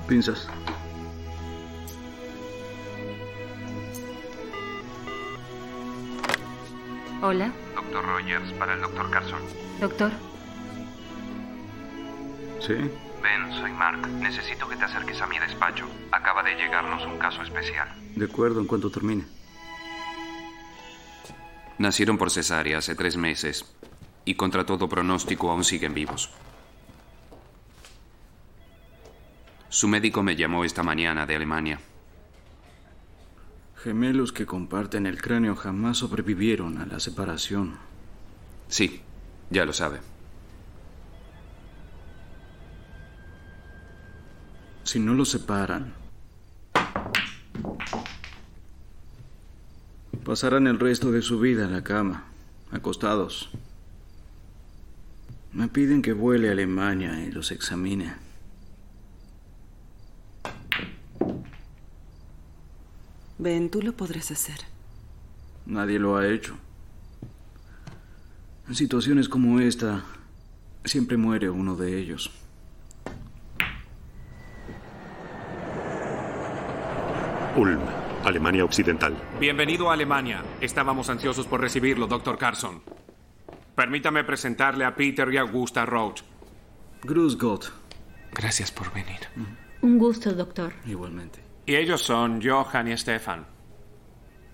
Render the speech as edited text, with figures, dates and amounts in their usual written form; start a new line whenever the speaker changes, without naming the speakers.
Pinzas.
Hola.
Dr. Rogers, para el Dr. Carson.
Doctor.
¿Sí?
Ben, soy Mark. Necesito que te acerques a mi despacho. Acaba de llegarnos un caso especial.
De acuerdo, en cuanto termine.
Nacieron por cesárea hace 3 meses y contra todo pronóstico aún siguen vivos. Su médico me llamó esta mañana de Alemania.
Gemelos que comparten el cráneo jamás sobrevivieron a la separación.
Sí, ya lo sabe.
Si no los separan, pasarán el resto de su vida en la cama, acostados. Me piden que vuele a Alemania y los examine.
Ben, tú lo podrás hacer.
Nadie lo ha hecho. En situaciones como esta, siempre muere uno de ellos.
Ulm, Alemania Occidental.
Bienvenido a Alemania. Estábamos ansiosos por recibirlo, Dr. Carson. Permítame presentarle a Peter y Augusta Roach.
Grüß Gott.
Gracias por venir.
Un gusto, doctor.
Igualmente.
Y ellos son Johann y Stefan.